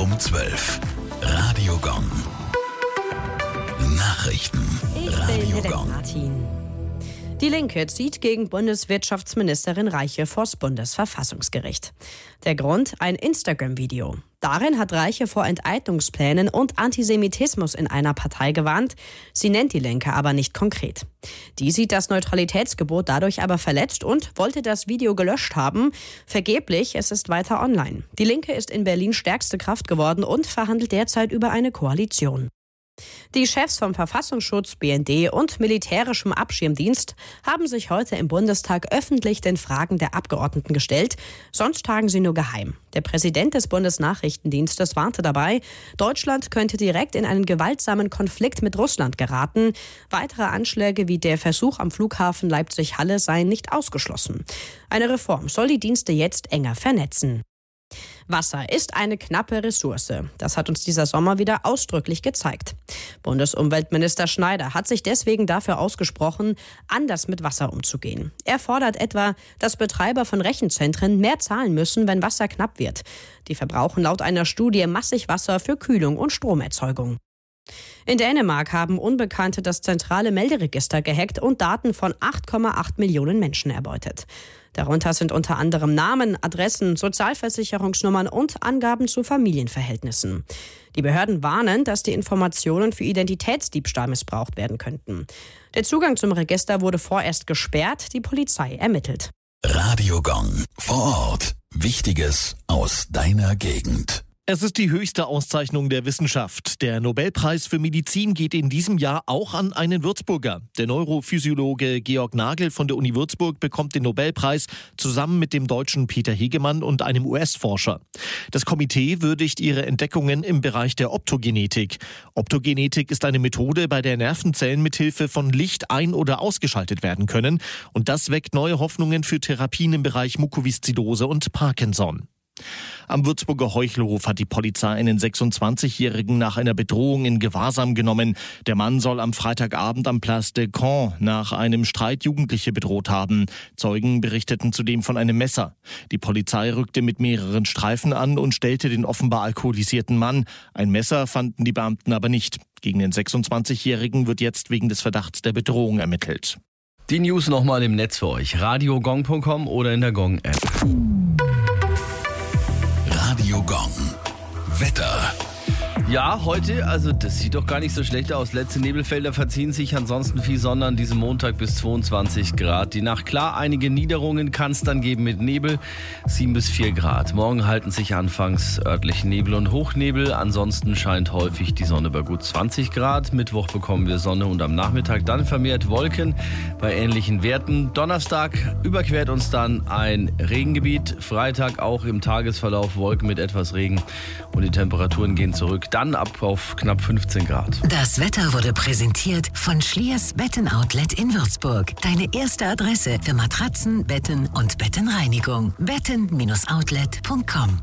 um 12. Radio Gong. Nachrichten. Radio Gong. Die Linke zieht gegen Bundeswirtschaftsministerin Reiche vors Bundesverfassungsgericht. Der Grund: ein Instagram-Video. Darin hat Reiche vor Enteignungsplänen und Antisemitismus in einer Partei gewarnt. Sie nennt die Linke aber nicht konkret. Die sieht das Neutralitätsgebot dadurch aber verletzt und wollte das Video gelöscht haben. Vergeblich, es ist weiter online. Die Linke ist in Berlin stärkste Kraft geworden und verhandelt derzeit über eine Koalition. Die Chefs vom Verfassungsschutz, BND und militärischem Abschirmdienst haben sich heute im Bundestag öffentlich den Fragen der Abgeordneten gestellt. Sonst tagen sie nur geheim. Der Präsident des Bundesnachrichtendienstes warnte dabei, Deutschland könnte direkt in einen gewaltsamen Konflikt mit Russland geraten. Weitere Anschläge wie der Versuch am Flughafen Leipzig-Halle seien nicht ausgeschlossen. Eine Reform soll die Dienste jetzt enger vernetzen. Wasser ist eine knappe Ressource. Das hat uns dieser Sommer wieder ausdrücklich gezeigt. Bundesumweltminister Schneider hat sich deswegen dafür ausgesprochen, anders mit Wasser umzugehen. Er fordert etwa, dass Betreiber von Rechenzentren mehr zahlen müssen, wenn Wasser knapp wird. Die verbrauchen laut einer Studie massig Wasser für Kühlung und Stromerzeugung. In Dänemark haben Unbekannte das zentrale Melderegister gehackt und Daten von 8,8 Millionen Menschen erbeutet. Darunter sind unter anderem Namen, Adressen, Sozialversicherungsnummern und Angaben zu Familienverhältnissen. Die Behörden warnen, dass die Informationen für Identitätsdiebstahl missbraucht werden könnten. Der Zugang zum Register wurde vorerst gesperrt, die Polizei ermittelt. Radio Gong. Vor Ort. Wichtiges aus deiner Gegend. Es ist die höchste Auszeichnung der Wissenschaft. Der Nobelpreis für Medizin geht in diesem Jahr auch an einen Würzburger. Der Neurophysiologe Georg Nagel von der Uni Würzburg bekommt den Nobelpreis zusammen mit dem deutschen Peter Hegemann und einem US-Forscher. Das Komitee würdigt ihre Entdeckungen im Bereich der Optogenetik. Optogenetik ist eine Methode, bei der Nervenzellen mithilfe von Licht ein- oder ausgeschaltet werden können. Und das weckt neue Hoffnungen für Therapien im Bereich Mukoviszidose und Parkinson. Am Würzburger Heuchelhof hat die Polizei einen 26-Jährigen nach einer Bedrohung in Gewahrsam genommen. Der Mann soll am Freitagabend am Place de Caen nach einem Streit Jugendliche bedroht haben. Zeugen berichteten zudem von einem Messer. Die Polizei rückte mit mehreren Streifen an und stellte den offenbar alkoholisierten Mann. Ein Messer fanden die Beamten aber nicht. Gegen den 26-Jährigen wird jetzt wegen des Verdachts der Bedrohung ermittelt. Die News nochmal im Netz für euch. radiogong.com oder in der Gong-App. Radio Gong. Wetter. Ja, heute, also das sieht doch gar nicht so schlecht aus. Letzte Nebelfelder verziehen sich, ansonsten viel Sonne an diesem Montag bis 22 Grad. Die Nacht klar, einige Niederungen kann es dann geben mit Nebel, 7 bis 4 Grad. Morgen halten sich anfangs örtlich Nebel und Hochnebel, ansonsten scheint häufig die Sonne bei gut 20 Grad. Mittwoch bekommen wir Sonne und am Nachmittag dann vermehrt Wolken bei ähnlichen Werten. Donnerstag überquert uns dann ein Regengebiet, Freitag auch im Tagesverlauf Wolken mit etwas Regen und die Temperaturen gehen zurück. Dann ab auf knapp 15 Grad. Das Wetter wurde präsentiert von Schliers Betten-Outlet in Würzburg. Deine erste Adresse für Matratzen, Betten und Bettenreinigung. Betten-Outlet.com